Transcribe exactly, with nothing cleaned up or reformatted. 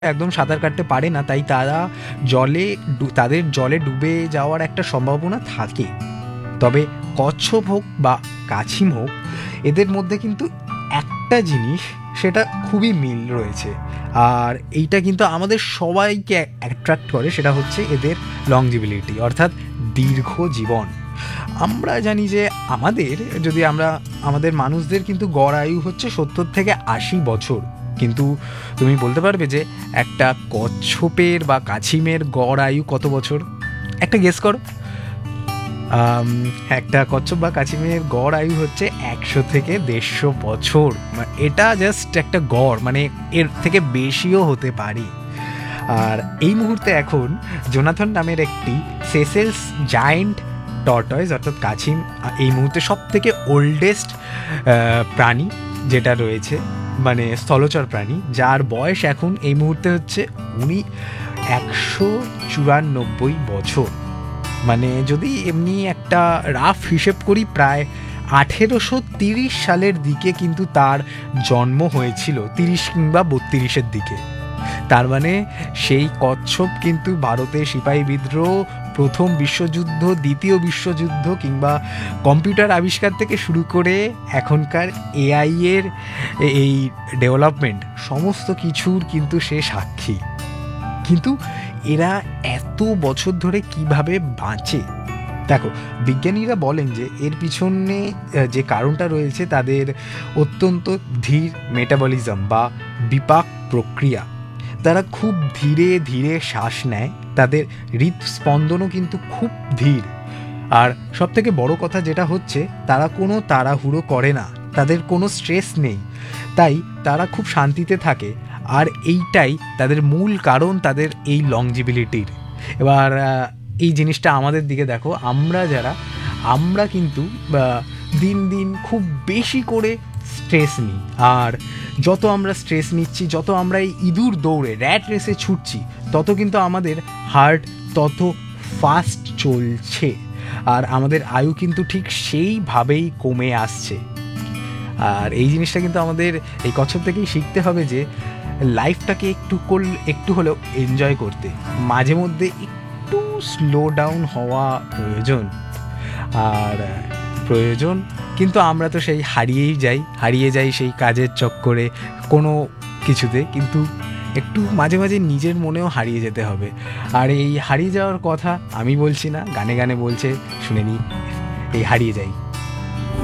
একদম সাঁতার কাটতে পারে না, তাই তারা জলে ডু- তাদের জলে ডুবে যাওয়ার একটা সম্ভাবনা থাকে। তবে কচ্ছপ হোক বা কাছিম হোক, এদের মধ্যে কিন্তু একটা জিনিস, সেটা খুবই মিল রয়েছে। আর এইটা কিন্তু আমাদের সবাইকে অ্যাট্রাক্ট করে, সেটা হচ্ছে এদের লংজিবিলিটি, অর্থাৎ দীর্ঘ জীবন। আমরা জানি যে আমাদের, যদি আমরা আমাদের মানুষদের কিন্তু গড় আয়ু হচ্ছে সত্তর থেকে আশি বছর। কিন্তু তুমি বলতে পারবে যে একটা কচ্ছপের বা কাছিমের গড় আয়ু কত বছর? একটা গেস করো। আম, একটা কচ্ছপ বা কাছিমের গড় আয়ু হচ্ছে একশো থেকে দেড়শো বছর। মা- এটা জাস্ট একটা গড়, মানে এর থেকে বেশিও হতে পারে। আর এই মুহূর্তে এখন জোনাথন নামের একটি সেসেলস জায়েন্ট টর্টয়েস অর্থাৎ কাছিম আ- এই মুহূর্তে সব থেকে ওল্ডেস্ট প্রাণী যেটা রয়েছে, মানে স্থলচর প্রাণী, যার বয়স এখন এই মুহূর্তে হচ্ছে উনি একশো চুরানব্বই বছর। মানে যদি এমনি একটা রাফ হিসেব করি, প্রায় আঠেরোশো তিরিশ সালের দিকে কিন্তু তার জন্ম হয়েছিল, তিরিশ কিংবা বত্রিশের দিকে। তার মানে সেই কচ্ছপ কিন্তু ভারতের সিপাহী বিদ্রোহ, প্রথম বিশ্বযুদ্ধ, দ্বিতীয় বিশ্বযুদ্ধ কিংবা কম্পিউটার আবিষ্কার থেকে শুরু করে এখনকার এআই এর এই ডেভেলপমেন্ট, সমস্ত কিছুর কিন্তু সে সাক্ষী। কিন্তু এরা এত বছর ধরে কিভাবে বাঁচে? দেখো, বিজ্ঞানীরা বলেন যে এর পিছনে আহ, যে কারণটা রয়েছে, তাদের অত্যন্ত ধীর মেটাবলিজম বা বিপাক প্রক্রিয়া। তারা খুব ধীরে ধীরে শ্বাস নেয়, তাদের হৃদস্পন্দনও কিন্তু খুব ধীর। আর সবথেকে বড় কথা যেটা হচ্ছে, তারা কোনো তাড়াহুড়ো করে না, তাদের কোনো স্ট্রেস নেই, তাই তারা খুব শান্তিতে থাকে। আর এইটাই তাদের মূল কারণ তাদের এই লংজিবিলিটির। এবার আহ, এই জিনিসটা আমাদের দিকে দেখো, আমরা যারা, আমরা কিন্তু আহ, দিন দিন খুব বেশি করে স্ট্রেস নিই। আর যত আমরা স্ট্রেস নিচ্ছি, যত আমরা এই ইঁদুর দৌড়ে র্যাট রেসে ছুটছি, তত কিন্তু আমাদের হার্ট তত ফাস্ট চলছে। আর আমাদের আয়ু কিন্তু ঠিক সেইভাবেই কমে আসছে। আর এই জিনিসটা কিন্তু আমাদের এই কচ্ছপ থেকেই শিখতে হবে যে লাইফটাকে একটু কর একটু হলেও এনজয় করতে মাঝে মধ্যে একটু স্লো ডাউন হওয়া প্রয়োজন। আর প্রয়োজন, কিন্তু আমরা তো সেই হারিয়েই যাই, হারিয়ে যাই সেই কাজের চক্করে, কোনো কিছুতে। কিন্তু একটু মাঝে মাঝে নিজের মনেও হারিয়ে যেতে হবে। আর এই হারিয়ে যাওয়ার কথা আমি বলছি না, গানে গানে বলছে, শুনে নি, এই হারিয়ে যাই।